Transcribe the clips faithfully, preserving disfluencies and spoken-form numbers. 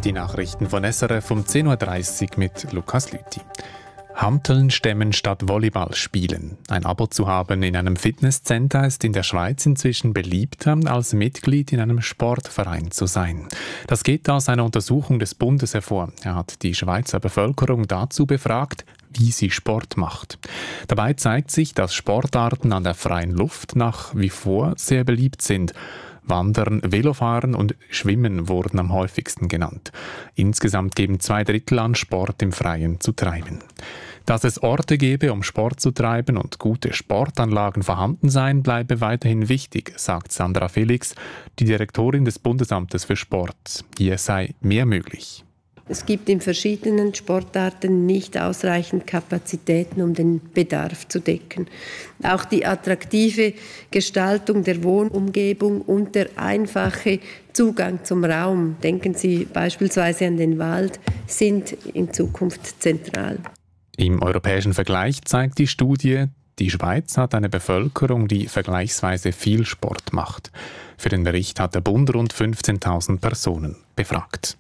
Die Nachrichten von S R F um zehn Uhr dreißig mit Lukas Lüthi. Hanteln stemmen statt Volleyball spielen. Ein Abo zu haben in einem Fitnesscenter ist in der Schweiz inzwischen beliebter, als Mitglied in einem Sportverein zu sein. Das geht aus einer Untersuchung des Bundes hervor. Er hat die Schweizer Bevölkerung dazu befragt, wie sie Sport macht. Dabei zeigt sich, dass Sportarten an der freien Luft nach wie vor sehr beliebt sind. Wandern, Velofahren und Schwimmen wurden am häufigsten genannt. Insgesamt geben zwei Drittel an, Sport im Freien zu treiben. Dass es Orte gebe, um Sport zu treiben und gute Sportanlagen vorhanden seien, bleibe weiterhin wichtig, sagt Sandra Felix, die Direktorin des Bundesamtes für Sport. Hier sei mehr möglich. Es gibt in verschiedenen Sportarten nicht ausreichend Kapazitäten, um den Bedarf zu decken. Auch die attraktive Gestaltung der Wohnumgebung und der einfache Zugang zum Raum, denken Sie beispielsweise an den Wald, sind in Zukunft zentral. Im europäischen Vergleich zeigt die Studie, die Schweiz hat eine Bevölkerung, die vergleichsweise viel Sport macht. Für den Bericht hat der Bund rund fünfzehntausend Personen befragt.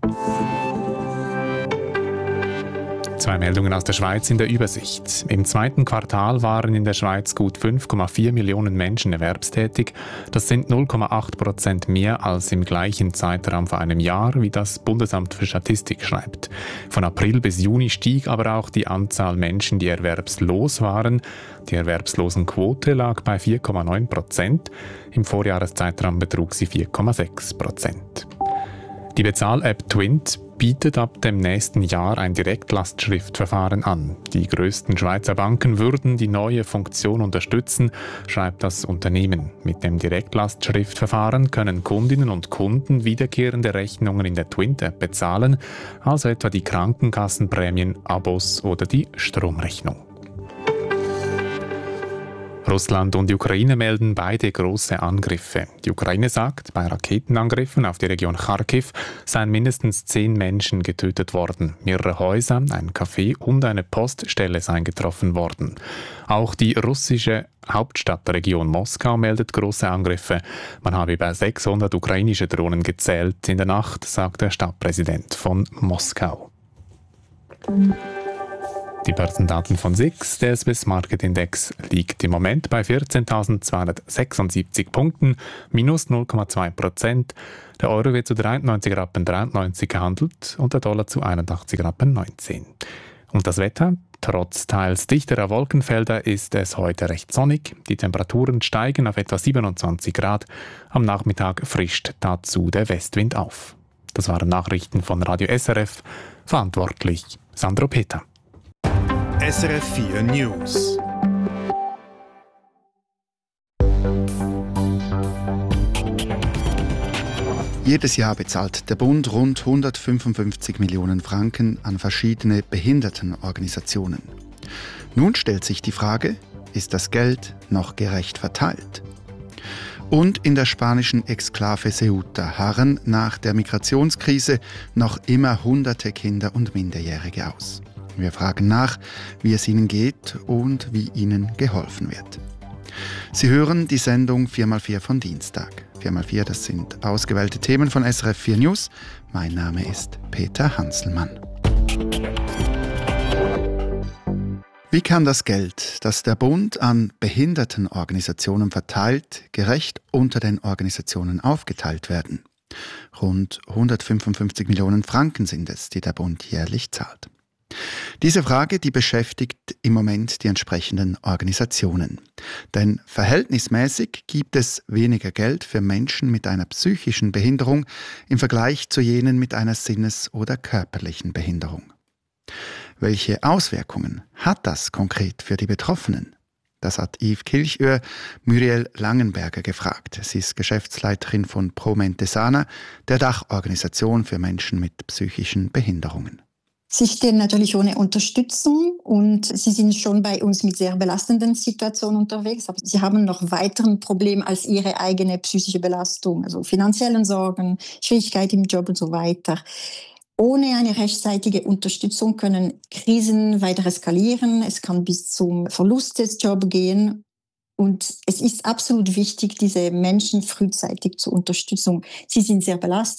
Zwei Meldungen aus der Schweiz in der Übersicht. Im zweiten Quartal waren in der Schweiz gut fünf Komma vier Millionen Menschen erwerbstätig. Das sind null Komma acht Prozent mehr als im gleichen Zeitraum vor einem Jahr, wie das Bundesamt für Statistik schreibt. Von April bis Juni stieg aber auch die Anzahl Menschen, die erwerbslos waren. Die Erwerbslosenquote lag bei vier Komma neun Prozent. Im Vorjahreszeitraum betrug sie vier Komma sechs Prozent. Die Bezahl-App Twint bietet ab dem nächsten Jahr ein Direktlastschriftverfahren an. Die größten Schweizer Banken würden die neue Funktion unterstützen, schreibt das Unternehmen. Mit dem Direktlastschriftverfahren können Kundinnen und Kunden wiederkehrende Rechnungen in der Twint-App bezahlen, also etwa die Krankenkassenprämien, Abos oder die Stromrechnung. Russland und die Ukraine melden beide große Angriffe. Die Ukraine sagt, bei Raketenangriffen auf die Region Kharkiv seien mindestens zehn Menschen getötet worden. Mehrere Häuser, ein Café und eine Poststelle seien getroffen worden. Auch die russische Hauptstadtregion Moskau meldet große Angriffe. Man habe über sechshundert ukrainische Drohnen gezählt in der Nacht, sagt der Stadtpräsident von Moskau. Die Börsendaten von S I X, der Swiss Market Index, liegt im Moment bei vierzehntausendzweihundertsechsundsiebzig Punkten, minus null Komma zwei Prozent. Der Euro wird zu dreiundneunzig Rappen dreiundneunzig gehandelt und der Dollar zu einundachtzig Rappen neunzehn. Und das Wetter? Trotz teils dichterer Wolkenfelder ist es heute recht sonnig. Die Temperaturen steigen auf etwa siebenundzwanzig Grad. Am Nachmittag frischt dazu der Westwind auf. Das waren Nachrichten von Radio S R F. Verantwortlich Sandro Peter. S R F vier News. Jedes Jahr bezahlt der Bund rund hundertfünfundfünfzig Millionen Franken an verschiedene Behindertenorganisationen. Nun stellt sich die Frage, ist das Geld noch gerecht verteilt? Und in der spanischen Exklave Ceuta harren nach der Migrationskrise noch immer hunderte Kinder und Minderjährige aus. Wir fragen nach, wie es ihnen geht und wie ihnen geholfen wird. Sie hören die Sendung vier mal vier von Dienstag. vier mal vier, das sind ausgewählte Themen von S R F vier News. Mein Name ist Peter Hanselmann. Wie kann das Geld, das der Bund an Behindertenorganisationen verteilt, gerecht unter den Organisationen aufgeteilt werden? Rund hundertfünfundfünfzig Millionen Franken sind es, die der Bund jährlich zahlt. Diese Frage, die beschäftigt im Moment die entsprechenden Organisationen. Denn verhältnismäßig gibt es weniger Geld für Menschen mit einer psychischen Behinderung im Vergleich zu jenen mit einer sinnes- oder körperlichen Behinderung. Welche Auswirkungen hat das konkret für die Betroffenen? Das hat Yves Kilchör Muriel Langenberger gefragt. Sie ist Geschäftsleiterin von Pro Mente Sana, der Dachorganisation für Menschen mit psychischen Behinderungen. Sie stehen natürlich ohne Unterstützung und sie sind schon bei uns mit sehr belastenden Situationen unterwegs. Aber sie haben noch weiteren Probleme als ihre eigene psychische Belastung, also finanziellen Sorgen, Schwierigkeit im Job und so weiter. Ohne eine rechtzeitige Unterstützung können Krisen weiter eskalieren. Es kann bis zum Verlust des Jobs gehen. Und es ist absolut wichtig, diese Menschen frühzeitig zu unterstützen. Sie sind sehr belastet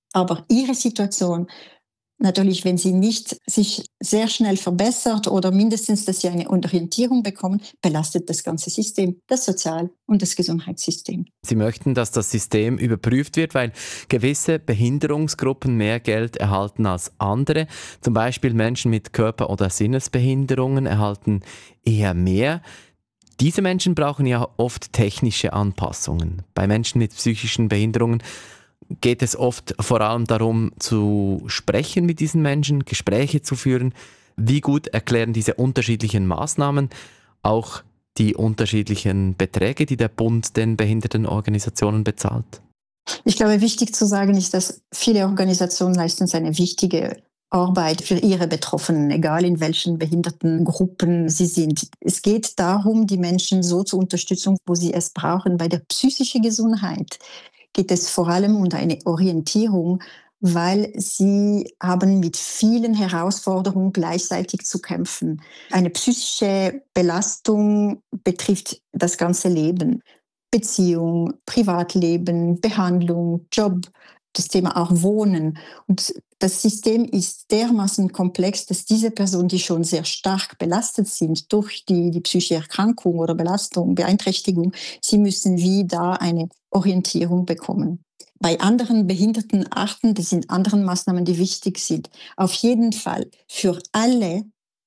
Aber ihre Situation, natürlich, wenn sie nicht sich sehr schnell verbessert oder mindestens, dass sie eine Orientierung bekommen, belastet das ganze System, das Sozial- und das Gesundheitssystem. Sie möchten, dass das System überprüft wird, weil gewisse Behinderungsgruppen mehr Geld erhalten als andere. Zum Beispiel Menschen mit Körper- oder Sinnesbehinderungen erhalten eher mehr. Diese Menschen brauchen ja oft technische Anpassungen. Bei Menschen mit psychischen Behinderungen geht es oft vor allem darum, zu sprechen mit diesen Menschen, Gespräche zu führen. Wie gut erklären diese unterschiedlichen Maßnahmen auch die unterschiedlichen Beträge, die der Bund den Behindertenorganisationen bezahlt? Ich glaube, wichtig zu sagen ist, dass viele Organisationen leisten eine wichtige Arbeit für ihre Betroffenen, egal in welchen Behindertengruppen sie sind. Es geht darum, die Menschen so zu unterstützen, wo sie es brauchen. Bei der psychischen Gesundheit geht es vor allem um eine Orientierung, weil sie haben mit vielen Herausforderungen gleichzeitig zu kämpfen. Eine psychische Belastung betrifft das ganze Leben. Beziehung, Privatleben, Behandlung, Job, das Thema auch Wohnen. Und das System ist dermaßen komplex, dass diese Personen, die schon sehr stark belastet sind durch die, die psychische Erkrankung oder Belastung, Beeinträchtigung, sie müssen wie da eine Orientierung bekommen. Bei anderen Behindertenarten, das sind andere Maßnahmen, die wichtig sind. Auf jeden Fall für alle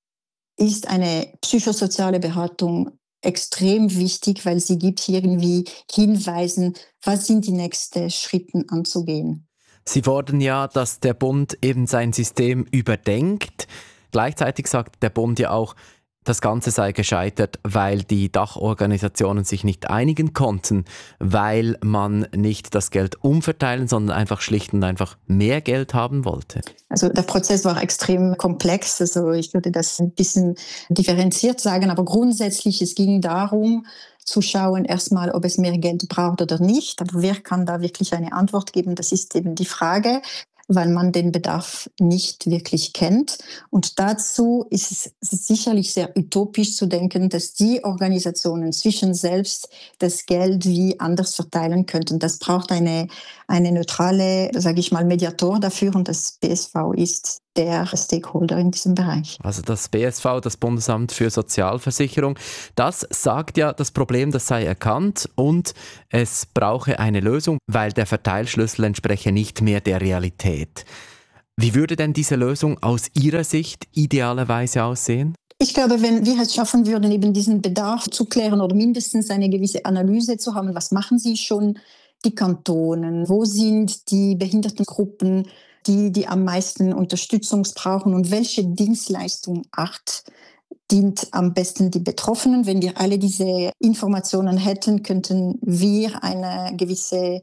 ist eine psychosoziale Beratung extrem wichtig, weil sie gibt hier irgendwie Hinweise, was sind die nächsten Schritte anzugehen. Sie fordern ja, dass der Bund eben sein System überdenkt. Gleichzeitig sagt der Bund ja auch, das Ganze sei gescheitert, weil die Dachorganisationen sich nicht einigen konnten, weil man nicht das Geld umverteilen, sondern einfach schlicht und einfach mehr Geld haben wollte. Also der Prozess war extrem komplex, also ich würde das ein bisschen differenziert sagen, aber grundsätzlich es ging darum, zu schauen erstmal, ob es mehr Geld braucht oder nicht. Aber wer kann da wirklich eine Antwort geben? Das ist eben die Frage, weil man den Bedarf nicht wirklich kennt. Und dazu ist es sicherlich sehr utopisch zu denken, dass die Organisationen zwischen selbst das Geld wie anders verteilen könnten. Das braucht eine, eine neutrale, sage ich mal, Mediator dafür und das B S V ist der Stakeholder in diesem Bereich. Also das B S V, das Bundesamt für Sozialversicherung, das sagt ja, das Problem, das sei erkannt und es brauche eine Lösung, weil der Verteilschlüssel entspreche nicht mehr der Realität. Wie würde denn diese Lösung aus Ihrer Sicht idealerweise aussehen? Ich glaube, wenn wir es schaffen würden, eben diesen Bedarf zu klären oder mindestens eine gewisse Analyse zu haben, was machen Sie schon, die Kantonen, wo sind die Behindertengruppen, die, die am meisten Unterstützung brauchen und welche Dienstleistungsart dient am besten die Betroffenen. Wenn wir alle diese Informationen hätten, könnten wir eine gewisse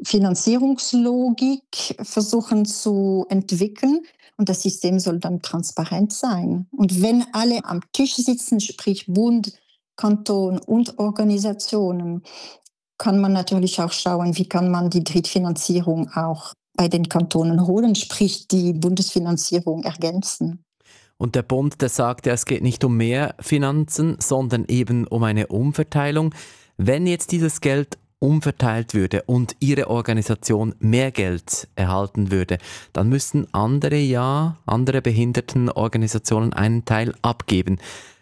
Finanzierungslogik versuchen zu entwickeln. Und das System soll dann transparent sein. Und wenn alle am Tisch sitzen, sprich Bund, Kanton und Organisationen, kann man natürlich auch schauen, wie kann man die Drittfinanzierung auch bei den Kantonen holen, sprich die Bundesfinanzierung ergänzen. Und der Bund, der sagt ja, es geht nicht um mehr Finanzen, sondern eben um eine Umverteilung. Wenn jetzt dieses Geld umverteilt würde und Ihre Organisation mehr Geld erhalten würde, dann müssten andere ja, andere Behindertenorganisationen einen Teil abgeben.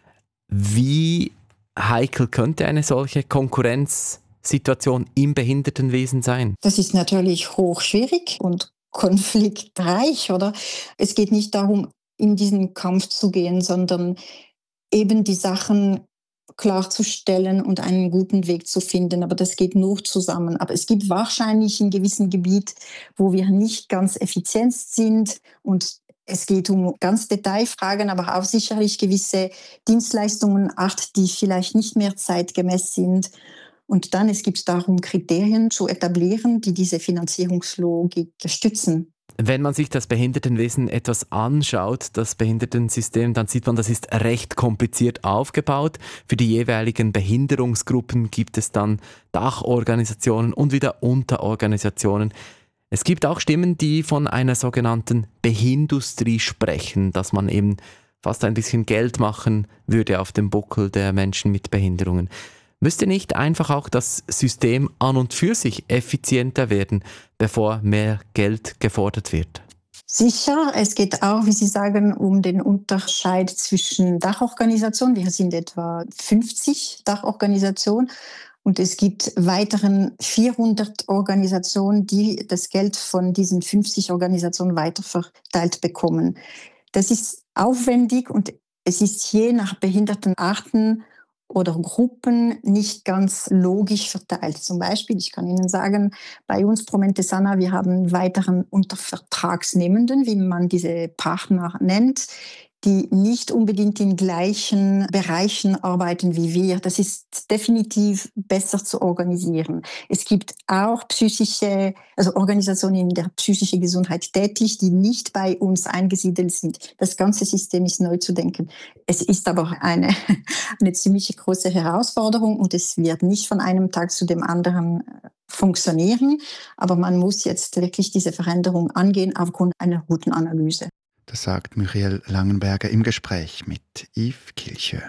Wie heikel könnte eine solche Konkurrenzsituation im Behindertenwesen sein? Das ist natürlich hochschwierig und konfliktreich, oder? Es geht nicht darum, in diesen Kampf zu gehen, sondern eben die Sachen klarzustellen und einen guten Weg zu finden. Aber das geht nur zusammen. Aber es gibt wahrscheinlich in gewissen Gebieten, wo wir nicht ganz effizient sind und es geht um ganz Detailfragen, aber auch sicherlich gewisse Dienstleistungen, Art, die vielleicht nicht mehr zeitgemäß sind. Und dann es gibt darum, Kriterien zu etablieren, die diese Finanzierungslogik stützen. Wenn man sich das Behindertenwesen etwas anschaut, das Behindertensystem, dann sieht man, das ist recht kompliziert aufgebaut. Für die jeweiligen Behinderungsgruppen gibt es dann Dachorganisationen und wieder Unterorganisationen. Es gibt auch Stimmen, die von einer sogenannten Behindustrie sprechen, dass man eben fast ein bisschen Geld machen würde auf dem Buckel der Menschen mit Behinderungen. Müsste nicht einfach auch das System an und für sich effizienter werden, bevor mehr Geld gefordert wird? Sicher, es geht auch, wie Sie sagen, um den Unterschied zwischen Dachorganisationen. Wir sind etwa fünfzig Dachorganisationen und es gibt weiteren vierhundert Organisationen, die das Geld von diesen fünfzig Organisationen weiterverteilt bekommen. Das ist aufwendig und es ist je nach Behindertenarten oder Gruppen nicht ganz logisch verteilt. Zum Beispiel, ich kann Ihnen sagen, bei uns Pro Mente Sana, wir haben weiteren Untervertragsnehmenden, wie man diese Partner nennt, die nicht unbedingt in gleichen Bereichen arbeiten wie wir. Das ist definitiv besser zu organisieren. Es gibt auch psychische, also Organisationen in der psychischen Gesundheit tätig, die nicht bei uns eingesiedelt sind. Das ganze System ist neu zu denken. Es ist aber eine, eine ziemlich große Herausforderung und es wird nicht von einem Tag zu dem anderen funktionieren. Aber man muss jetzt wirklich diese Veränderung angehen aufgrund einer guten Analyse. Das sagt Muriel Langenberger im Gespräch mit Yves Kilchö.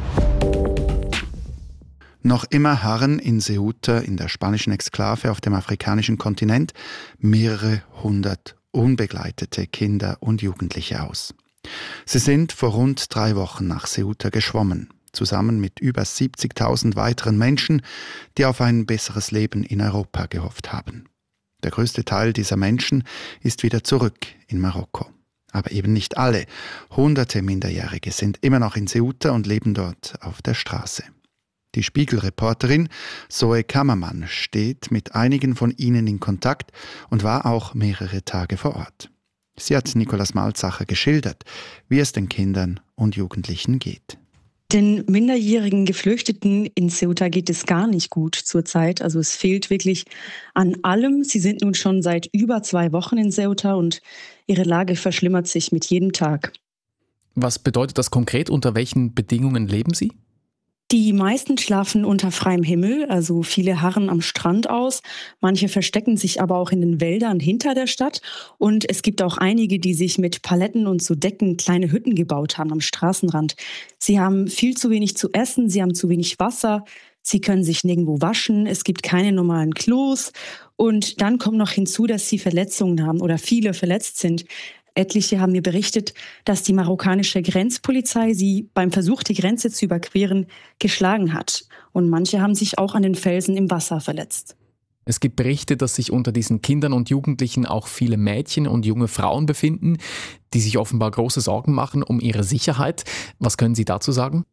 Noch immer harren in Ceuta, in der spanischen Exklave auf dem afrikanischen Kontinent, mehrere hundert unbegleitete Kinder und Jugendliche aus. Sie sind vor rund drei Wochen nach Ceuta geschwommen, zusammen mit über siebzigtausend weiteren Menschen, die auf ein besseres Leben in Europa gehofft haben. Der größte Teil dieser Menschen ist wieder zurück in Marokko. Aber eben nicht alle. Hunderte Minderjährige sind immer noch in Ceuta und leben dort auf der Straße. Die Spiegel-Reporterin Zoe Kammermann steht mit einigen von ihnen in Kontakt und war auch mehrere Tage vor Ort. Sie hat Nicolas Malzacher geschildert, wie es den Kindern und Jugendlichen geht. Den minderjährigen Geflüchteten in Ceuta geht es gar nicht gut zurzeit. Also es fehlt wirklich an allem. Sie sind nun schon seit über zwei Wochen in Ceuta und ihre Lage verschlimmert sich mit jedem Tag. Was bedeutet das konkret? Unter welchen Bedingungen leben Sie? Die meisten schlafen unter freiem Himmel, also viele harren am Strand aus. Manche verstecken sich aber auch in den Wäldern hinter der Stadt. Und es gibt auch einige, die sich mit Paletten und so Decken kleine Hütten gebaut haben am Straßenrand. Sie haben viel zu wenig zu essen, sie haben zu wenig Wasser, sie können sich nirgendwo waschen, es gibt keine normalen Klos. Und dann kommt noch hinzu, dass sie Verletzungen haben oder viele verletzt sind. Etliche haben mir berichtet, dass die marokkanische Grenzpolizei sie beim Versuch, die Grenze zu überqueren, geschlagen hat. Und manche haben sich auch an den Felsen im Wasser verletzt. Es gibt Berichte, dass sich unter diesen Kindern und Jugendlichen auch viele Mädchen und junge Frauen befinden, die sich offenbar große Sorgen machen um ihre Sicherheit. Was können Sie dazu sagen?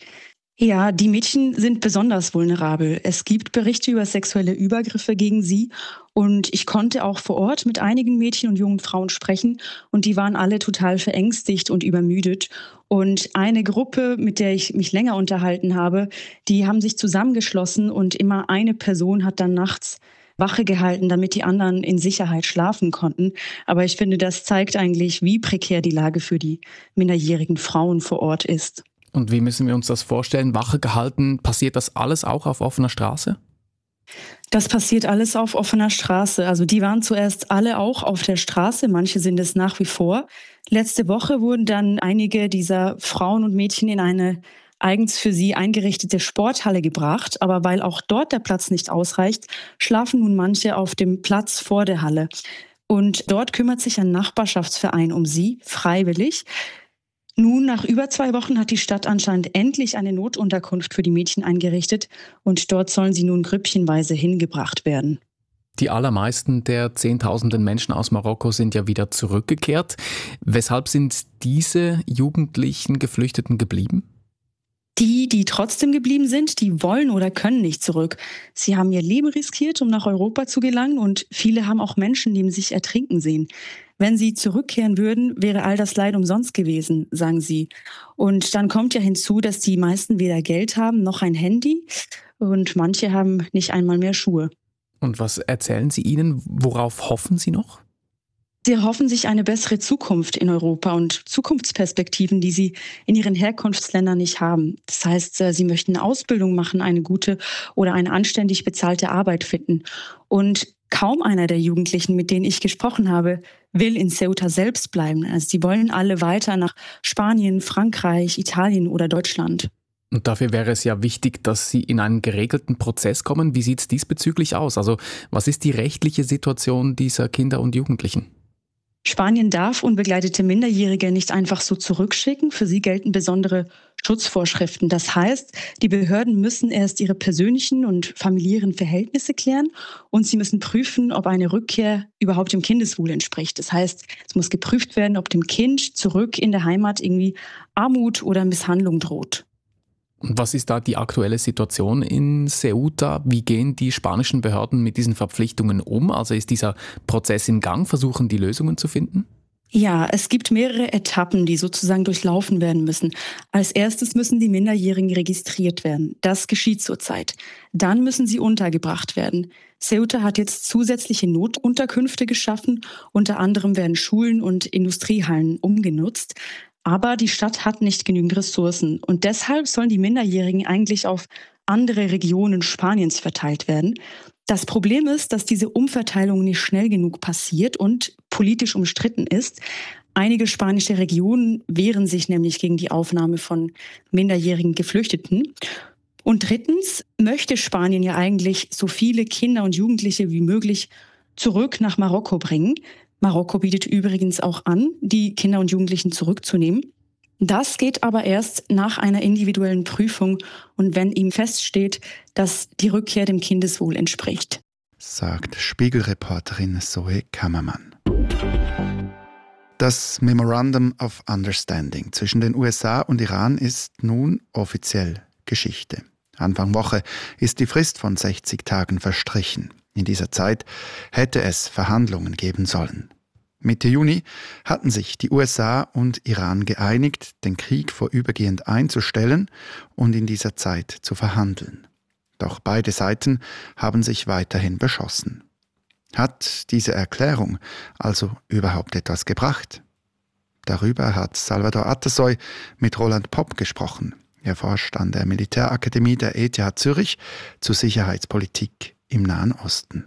Ja, die Mädchen sind besonders vulnerabel. Es gibt Berichte über sexuelle Übergriffe gegen sie. Und ich konnte auch vor Ort mit einigen Mädchen und jungen Frauen sprechen. Und die waren alle total verängstigt und übermüdet. Und eine Gruppe, mit der ich mich länger unterhalten habe, die haben sich zusammengeschlossen. Und immer eine Person hat dann nachts Wache gehalten, damit die anderen in Sicherheit schlafen konnten. Aber ich finde, das zeigt eigentlich, wie prekär die Lage für die minderjährigen Frauen vor Ort ist. Und wie müssen wir uns das vorstellen? Wache gehalten, passiert das alles auch auf offener Straße? Das passiert alles auf offener Straße. Also die waren zuerst alle auch auf der Straße, manche sind es nach wie vor. Letzte Woche wurden dann einige dieser Frauen und Mädchen in eine eigens für sie eingerichtete Sporthalle gebracht. Aber weil auch dort der Platz nicht ausreicht, schlafen nun manche auf dem Platz vor der Halle. Und dort kümmert sich ein Nachbarschaftsverein um sie, freiwillig. Nun, nach über zwei Wochen hat die Stadt anscheinend endlich eine Notunterkunft für die Mädchen eingerichtet und dort sollen sie nun grüppchenweise hingebracht werden. Die allermeisten der Zehntausenden Menschen aus Marokko sind ja wieder zurückgekehrt. Weshalb sind diese jugendlichen Geflüchteten geblieben? Die, die trotzdem geblieben sind, die wollen oder können nicht zurück. Sie haben ihr Leben riskiert, um nach Europa zu gelangen und viele haben auch Menschenleben sich ertrinken sehen. Wenn sie zurückkehren würden, wäre all das Leid umsonst gewesen, sagen sie. Und dann kommt ja hinzu, dass die meisten weder Geld haben noch ein Handy und manche haben nicht einmal mehr Schuhe. Und was erzählen Sie ihnen? Worauf hoffen Sie noch? Sie erhoffen sich eine bessere Zukunft in Europa und Zukunftsperspektiven, die sie in ihren Herkunftsländern nicht haben. Das heißt, sie möchten eine Ausbildung machen, eine gute oder eine anständig bezahlte Arbeit finden. Und kaum einer der Jugendlichen, mit denen ich gesprochen habe, will in Ceuta selbst bleiben. Also die wollen alle weiter nach Spanien, Frankreich, Italien oder Deutschland. Und dafür wäre es ja wichtig, dass sie in einen geregelten Prozess kommen. Wie sieht es diesbezüglich aus? Also was ist die rechtliche Situation dieser Kinder und Jugendlichen? Spanien darf unbegleitete Minderjährige nicht einfach so zurückschicken. Für sie gelten besondere Schutzvorschriften. Das heißt, die Behörden müssen erst ihre persönlichen und familiären Verhältnisse klären und sie müssen prüfen, ob eine Rückkehr überhaupt dem Kindeswohl entspricht. Das heißt, es muss geprüft werden, ob dem Kind zurück in der Heimat irgendwie Armut oder Misshandlung droht. Und was ist da die aktuelle Situation in Ceuta? Wie gehen die spanischen Behörden mit diesen Verpflichtungen um? Also ist dieser Prozess in Gang? Versuchen die Lösungen zu finden? Ja, es gibt mehrere Etappen, die sozusagen durchlaufen werden müssen. Als erstes müssen die Minderjährigen registriert werden. Das geschieht zurzeit. Dann müssen sie untergebracht werden. Ceuta hat jetzt zusätzliche Notunterkünfte geschaffen. Unter anderem werden Schulen und Industriehallen umgenutzt. Aber die Stadt hat nicht genügend Ressourcen und deshalb sollen die Minderjährigen eigentlich auf andere Regionen Spaniens verteilt werden. Das Problem ist, dass diese Umverteilung nicht schnell genug passiert und politisch umstritten ist. Einige spanische Regionen wehren sich nämlich gegen die Aufnahme von minderjährigen Geflüchteten. Und drittens möchte Spanien ja eigentlich so viele Kinder und Jugendliche wie möglich zurück nach Marokko bringen. Marokko bietet übrigens auch an, die Kinder und Jugendlichen zurückzunehmen. Das geht aber erst nach einer individuellen Prüfung und wenn ihm feststeht, dass die Rückkehr dem Kindeswohl entspricht. Sagt Spiegelreporterin Zoe Kammermann. Das Memorandum of Understanding zwischen den U S A und Iran ist nun offiziell Geschichte. Anfang Woche ist die Frist von sechzig Tagen verstrichen. In dieser Zeit hätte es Verhandlungen geben sollen. Mitte Juni hatten sich die U S A und Iran geeinigt, den Krieg vorübergehend einzustellen und in dieser Zeit zu verhandeln. Doch beide Seiten haben sich weiterhin beschossen. Hat diese Erklärung also überhaupt etwas gebracht? Darüber hat Salvador Atasoy mit Roland Popp gesprochen. Er forscht an der Militärakademie der E T H Zürich zur Sicherheitspolitik im Nahen Osten.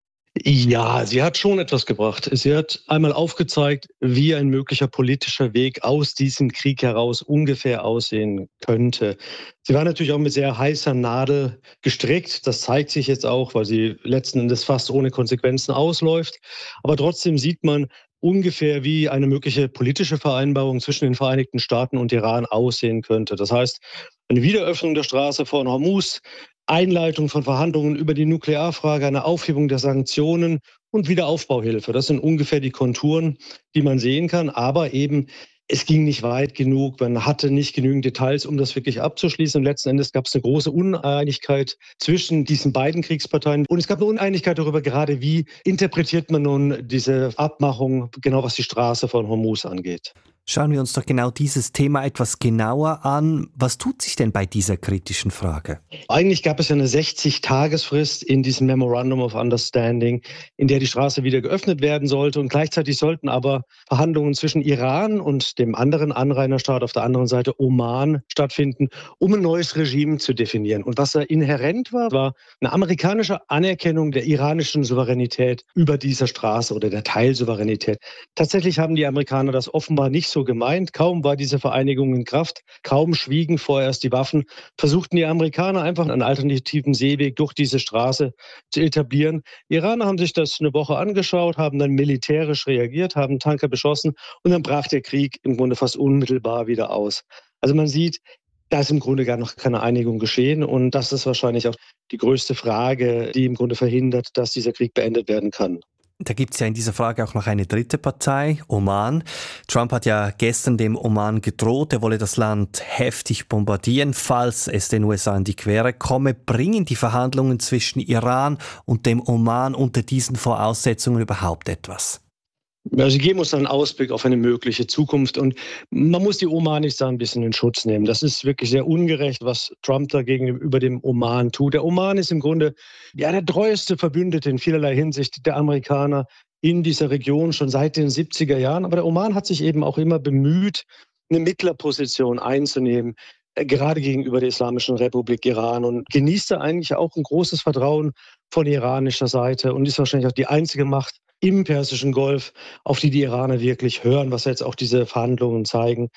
Ja, sie hat schon etwas gebracht. Sie hat einmal aufgezeigt, wie ein möglicher politischer Weg aus diesem Krieg heraus ungefähr aussehen könnte. Sie war natürlich auch mit sehr heißer Nadel gestrickt. Das zeigt sich jetzt auch, weil sie letzten Endes fast ohne Konsequenzen ausläuft. Aber trotzdem sieht man ungefähr, wie eine mögliche politische Vereinbarung zwischen den Vereinigten Staaten und Iran aussehen könnte. Das heißt, eine Wiederöffnung der Straße von Hormuz, Einleitung von Verhandlungen über die Nuklearfrage, eine Aufhebung der Sanktionen und Wiederaufbauhilfe. Das sind ungefähr die Konturen, die man sehen kann. Aber eben, es ging nicht weit genug. Man hatte nicht genügend Details, um das wirklich abzuschließen. Und letzten Endes gab es eine große Uneinigkeit zwischen diesen beiden Kriegsparteien. Und es gab eine Uneinigkeit darüber, gerade wie interpretiert man nun diese Abmachung, genau was die Straße von Hormuz angeht. Schauen wir uns doch genau dieses Thema etwas genauer an. Was tut sich denn bei dieser kritischen Frage? Eigentlich gab es ja eine sechzig-Tagesfrist in diesem Memorandum of Understanding, in der die Straße wieder geöffnet werden sollte. Und gleichzeitig sollten aber Verhandlungen zwischen Iran und dem anderen Anrainerstaat auf der anderen Seite Oman stattfinden, um ein neues Regime zu definieren. Und was da inhärent war, war eine amerikanische Anerkennung der iranischen Souveränität über dieser Straße oder der Teilsouveränität. Tatsächlich haben die Amerikaner das offenbar nicht so gemeint. Kaum war diese Vereinigung in Kraft, kaum schwiegen vorerst die Waffen, versuchten die Amerikaner einfach einen alternativen Seeweg durch diese Straße zu etablieren. Die Iraner haben sich das eine Woche angeschaut, haben dann militärisch reagiert, haben Tanker beschossen und dann brach der Krieg im Grunde fast unmittelbar wieder aus. Also man sieht, da ist im Grunde gar noch keine Einigung geschehen und das ist wahrscheinlich auch die größte Frage, die im Grunde verhindert, dass dieser Krieg beendet werden kann. Da gibt es ja in dieser Frage auch noch eine dritte Partei, Oman. Trump hat ja gestern dem Oman gedroht, er wolle das Land heftig bombardieren, falls es den U S A in die Quere komme. Bringen die Verhandlungen zwischen Iran und dem Oman unter diesen Voraussetzungen überhaupt etwas? Ja, sie geben uns einen Ausblick auf eine mögliche Zukunft und man muss die Omanis da ein bisschen in Schutz nehmen. Das ist wirklich sehr ungerecht, was Trump da gegenüber dem Oman tut. Der Oman ist im Grunde ja der treueste Verbündete in vielerlei Hinsicht der Amerikaner in dieser Region schon seit den siebziger Jahren. Aber der Oman hat sich eben auch immer bemüht, eine Mittlerposition einzunehmen, gerade gegenüber der Islamischen Republik Iran und genießt da eigentlich auch ein großes Vertrauen von iranischer Seite und ist wahrscheinlich auch die einzige Macht im Persischen Golf, auf die die Iraner wirklich hören, was jetzt auch diese Verhandlungen zeigen.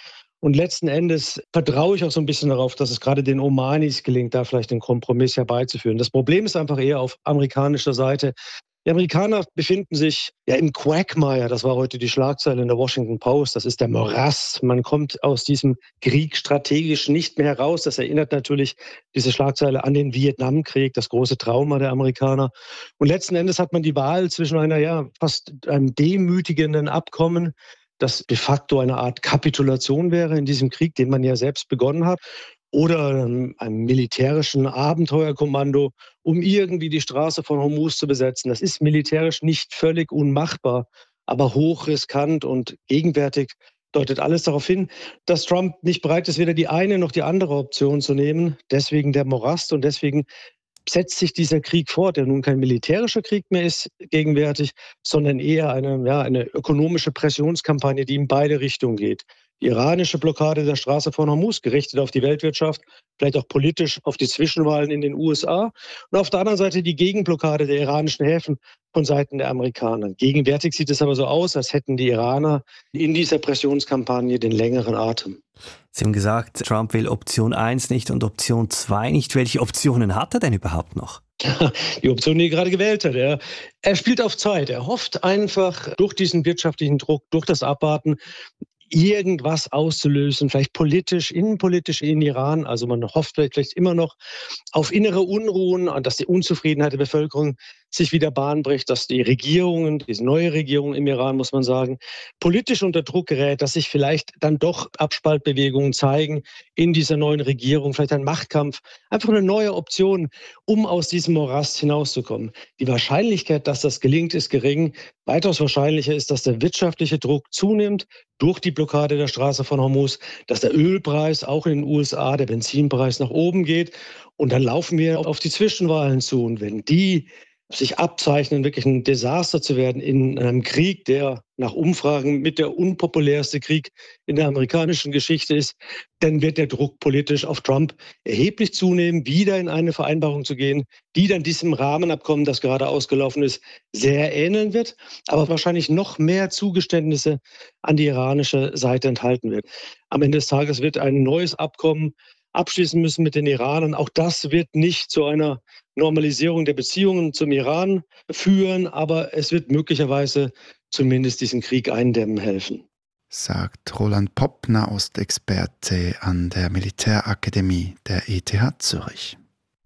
Und letzten Endes vertraue ich auch so ein bisschen darauf, dass es gerade den Omanis gelingt, da vielleicht einen Kompromiss herbeizuführen. Das Problem ist einfach eher auf amerikanischer Seite. Die Amerikaner befinden sich ja im Quagmire, das war heute die Schlagzeile in der Washington Post, das ist der Morass. Man kommt aus diesem Krieg strategisch nicht mehr heraus. Das erinnert natürlich diese Schlagzeile an den Vietnamkrieg, das große Trauma der Amerikaner. Und letzten Endes hat man die Wahl zwischen einer ja fast einem demütigenden Abkommen, das de facto eine Art Kapitulation wäre in diesem Krieg, den man ja selbst begonnen hat, oder einem, einem militärischen Abenteuerkommando, um irgendwie die Straße von Hormuz zu besetzen. Das ist militärisch nicht völlig unmachbar, aber hochriskant, und gegenwärtig deutet alles darauf hin, dass Trump nicht bereit ist, weder die eine noch die andere Option zu nehmen. Deswegen der Morast, und deswegen setzt sich dieser Krieg fort, der nun kein militärischer Krieg mehr ist gegenwärtig, sondern eher eine, ja, eine ökonomische Pressionskampagne, die in beide Richtungen geht. Die iranische Blockade der Straße von Hormuz, gerichtet auf die Weltwirtschaft, vielleicht auch politisch auf die Zwischenwahlen in den U S A. Und auf der anderen Seite die Gegenblockade der iranischen Häfen von Seiten der Amerikaner. Gegenwärtig sieht es aber so aus, als hätten die Iraner in dieser Pressionskampagne den längeren Atem. Sie haben gesagt, Trump will Option eins nicht und Option zwei nicht. Welche Optionen hat er denn überhaupt noch? Die Option, die er gerade gewählt hat. Er, er spielt auf Zeit. Er hofft einfach durch diesen wirtschaftlichen Druck, durch das Abwarten, irgendwas auszulösen, vielleicht politisch, innenpolitisch in Iran. Also man hofft vielleicht immer noch auf innere Unruhen, dass die Unzufriedenheit der Bevölkerung sich wieder Bahn bricht, dass die Regierungen, diese neue Regierung im Iran, muss man sagen, politisch unter Druck gerät, dass sich vielleicht dann doch Abspaltbewegungen zeigen in dieser neuen Regierung, vielleicht ein Machtkampf, einfach eine neue Option, um aus diesem Morast hinauszukommen. Die Wahrscheinlichkeit, dass das gelingt, ist gering. Weitaus wahrscheinlicher ist, dass der wirtschaftliche Druck zunimmt durch die Blockade der Straße von Hormuz, dass der Ölpreis auch in den U S A, der Benzinpreis nach oben geht, und dann laufen wir auf die Zwischenwahlen zu. Und wenn die sich abzeichnen, wirklich ein Desaster zu werden in einem Krieg, der nach Umfragen mit der unpopulärste Krieg in der amerikanischen Geschichte ist, dann wird der Druck politisch auf Trump erheblich zunehmen, wieder in eine Vereinbarung zu gehen, die dann diesem Rahmenabkommen, das gerade ausgelaufen ist, sehr ähneln wird, aber wahrscheinlich noch mehr Zugeständnisse an die iranische Seite enthalten wird. Am Ende des Tages wird ein neues Abkommen abschließen müssen mit den Iranern. Auch das wird nicht zu einer Normalisierung der Beziehungen zum Iran führen, aber es wird möglicherweise zumindest diesen Krieg eindämmen helfen. Sagt Roland Popp, Nahostexperte an der Militärakademie der E T H Zürich.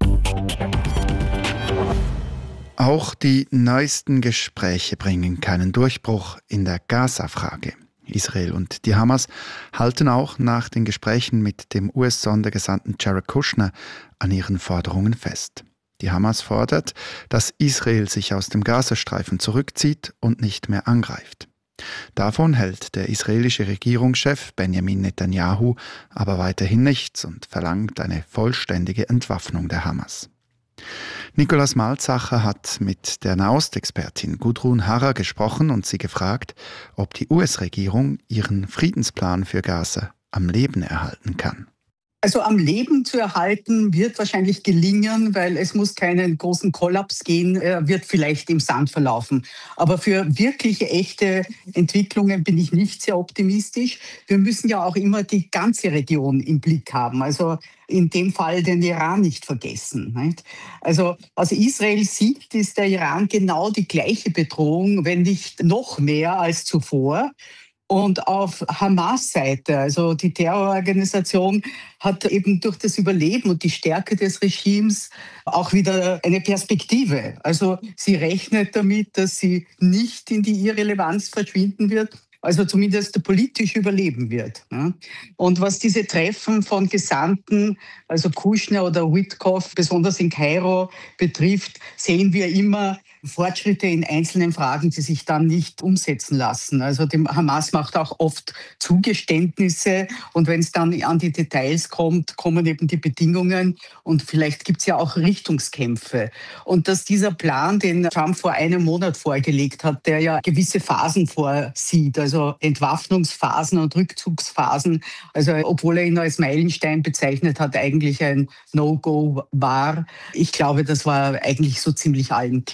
Auch die neuesten Gespräche bringen keinen Durchbruch in der Gaza-Frage. Israel und die Hamas halten auch nach den Gesprächen mit dem U S-Sondergesandten Jared Kushner an ihren Forderungen fest. Die Hamas fordert, dass Israel sich aus dem Gazastreifen zurückzieht und nicht mehr angreift. Davon hält der israelische Regierungschef Benjamin Netanyahu aber weiterhin nichts und verlangt eine vollständige Entwaffnung der Hamas. Nikolaus Malzacher hat mit der Nahostexpertin Gudrun Harrer gesprochen und sie gefragt, ob die U S-Regierung ihren Friedensplan für Gaza am Leben erhalten kann. Also am Leben zu erhalten wird wahrscheinlich gelingen, weil es muss keinen großen Kollaps gehen, er wird vielleicht im Sand verlaufen. Aber für wirkliche, echte Entwicklungen bin ich nicht sehr optimistisch. Wir müssen ja auch immer die ganze Region im Blick haben, also in dem Fall den Iran nicht vergessen. Nicht? Also aus Israels Sicht ist der Iran genau die gleiche Bedrohung, wenn nicht noch mehr als zuvor. Und auf Hamas-Seite, also die Terrororganisation, hat eben durch das Überleben und die Stärke des Regimes auch wieder eine Perspektive. Also sie rechnet damit, dass sie nicht in die Irrelevanz verschwinden wird, also zumindest politisch überleben wird. Und was diese Treffen von Gesandten, also Kushner oder Witkoff, besonders in Kairo betrifft, sehen wir immer Fortschritte in einzelnen Fragen, die sich dann nicht umsetzen lassen. Also die Hamas macht auch oft Zugeständnisse und wenn es dann an die Details kommt, kommen eben die Bedingungen und vielleicht gibt es ja auch Richtungskämpfe. Und dass dieser Plan, den Trump vor einem Monat vorgelegt hat, der ja gewisse Phasen vorsieht, also Entwaffnungsphasen und Rückzugsphasen, also obwohl er ihn als Meilenstein bezeichnet hat, eigentlich ein No-Go war. Ich glaube, das war eigentlich so ziemlich allen klar.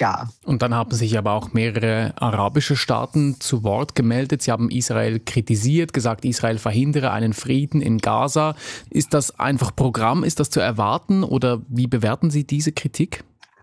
Und dann haben sich aber auch mehrere arabische Staaten zu Wort gemeldet. Sie haben Israel kritisiert, gesagt, Israel verhindere einen Frieden in Gaza. Ist das einfach Programm? Ist das zu erwarten? Oder wie bewerten Sie diese Kritik?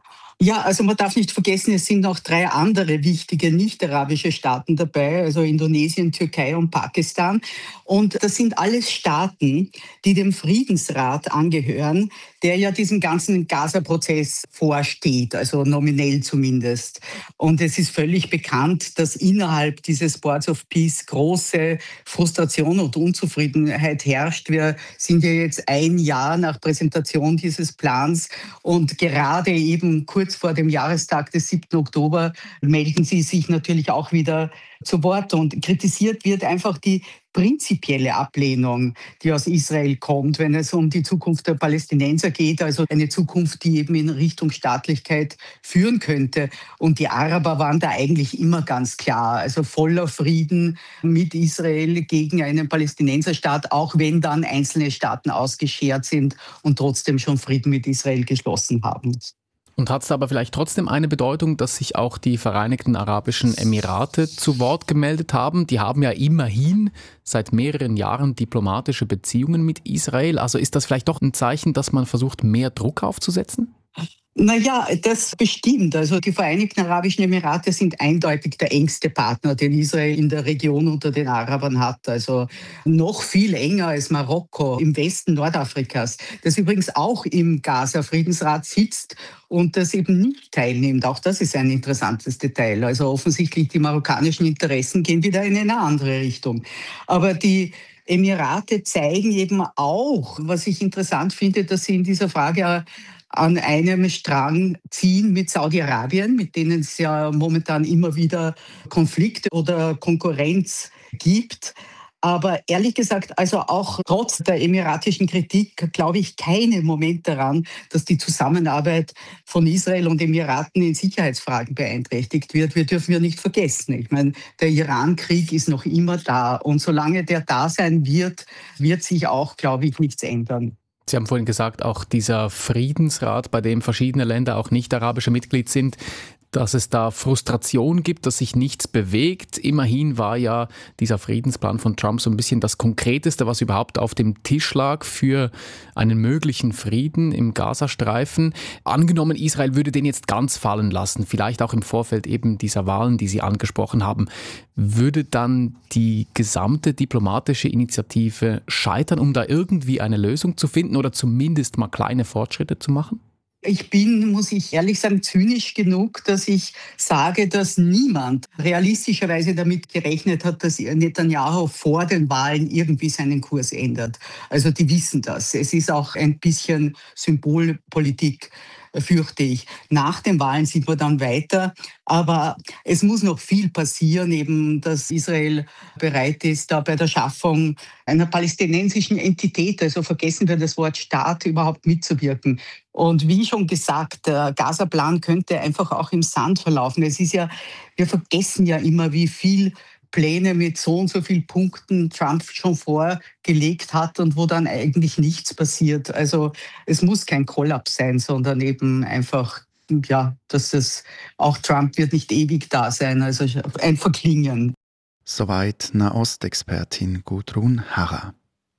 Ja, also man darf nicht vergessen, es sind noch drei andere wichtige nicht-arabische Staaten dabei, also Indonesien, Türkei und Pakistan. Und das sind alles Staaten, die dem Friedensrat angehören, der ja diesem ganzen Gaza-Prozess vorsteht, also nominell zumindest. Und es ist völlig bekannt, dass innerhalb dieses Boards of Peace große Frustration und Unzufriedenheit herrscht. Wir sind ja jetzt ein Jahr nach Präsentation dieses Plans und gerade eben kurz vor dem Jahrestag des siebten Oktober melden sie sich natürlich auch wieder zu Wort. Und kritisiert wird einfach die prinzipielle Ablehnung, die aus Israel kommt, wenn es um die Zukunft der Palästinenser geht, also eine Zukunft, die eben in Richtung Staatlichkeit führen könnte. Und die Araber waren da eigentlich immer ganz klar, also voller Frieden mit Israel gegen einen Palästinenserstaat, auch wenn dann einzelne Staaten ausgeschert sind und trotzdem schon Frieden mit Israel geschlossen haben. Und hat es aber vielleicht trotzdem eine Bedeutung, dass sich auch die Vereinigten Arabischen Emirate zu Wort gemeldet haben? Die haben ja immerhin seit mehreren Jahren diplomatische Beziehungen mit Israel. Also ist das vielleicht doch ein Zeichen, dass man versucht, mehr Druck aufzusetzen? Naja, das bestimmt. Also die Vereinigten Arabischen Emirate sind eindeutig der engste Partner, den Israel in der Region unter den Arabern hat. Also noch viel enger als Marokko im Westen Nordafrikas, das übrigens auch im Gaza-Friedensrat sitzt und das eben nicht teilnimmt. Auch das ist ein interessantes Detail. Also offensichtlich die marokkanischen Interessen gehen wieder in eine andere Richtung. Aber die Emirate zeigen eben auch, was ich interessant finde, dass sie in dieser Frage an einem Strang ziehen mit Saudi-Arabien, mit denen es ja momentan immer wieder Konflikte oder Konkurrenz gibt. Aber ehrlich gesagt, also auch trotz der emiratischen Kritik, glaube ich keinen Moment daran, dass die Zusammenarbeit von Israel und Emiraten in Sicherheitsfragen beeinträchtigt wird. Wir dürfen ja nicht vergessen. Ich meine, der Iran-Krieg ist noch immer da. Und solange der da sein wird, wird sich auch, glaube ich, nichts ändern. Sie haben vorhin gesagt, auch dieser Friedensrat, bei dem verschiedene Länder auch nicht-arabische Mitglied sind, dass es da Frustration gibt, dass sich nichts bewegt. Immerhin war ja dieser Friedensplan von Trump so ein bisschen das Konkreteste, was überhaupt auf dem Tisch lag für einen möglichen Frieden im Gazastreifen. Angenommen, Israel würde den jetzt ganz fallen lassen, vielleicht auch im Vorfeld eben dieser Wahlen, die Sie angesprochen haben, würde dann die gesamte diplomatische Initiative scheitern, um da irgendwie eine Lösung zu finden oder zumindest mal kleine Fortschritte zu machen? Ich bin, muss ich ehrlich sagen, zynisch genug, dass ich sage, dass niemand realistischerweise damit gerechnet hat, dass Netanyahu vor den Wahlen irgendwie seinen Kurs ändert. Also die wissen das. Es ist auch ein bisschen Symbolpolitik, fürchte ich. Nach den Wahlen sieht man dann weiter. Aber es muss noch viel passieren, eben, dass Israel bereit ist, da bei der Schaffung einer palästinensischen Entität, also vergessen wir das Wort Staat, überhaupt mitzuwirken. Und wie schon gesagt, der Gaza-Plan könnte einfach auch im Sand verlaufen. Es ist ja, wir vergessen ja immer, wie viel Pläne mit so und so vielen Punkten Trump schon vorgelegt hat und wo dann eigentlich nichts passiert. Also es muss kein Kollaps sein, sondern eben einfach, ja, dass es auch Trump wird nicht ewig da sein, also ein Verklingen. Soweit Nahostexpertin Gudrun Harrer.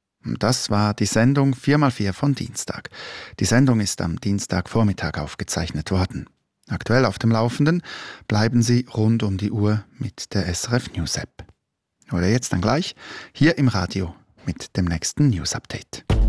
Das war die Sendung vier mal vier von Dienstag. Die Sendung ist am Dienstagvormittag aufgezeichnet worden. Aktuell auf dem Laufenden bleiben Sie rund um die Uhr mit der S R F News App. Oder jetzt dann gleich hier im Radio mit dem nächsten News Update.